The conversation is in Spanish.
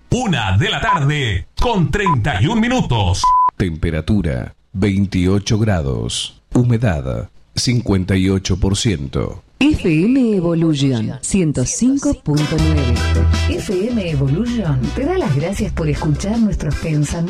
1:00 con 31 minutos. Temperatura 28 grados. Humedad 58%. FM Evolution 105.9. FM Evolution te da las gracias por escuchar nuestros pensamientos.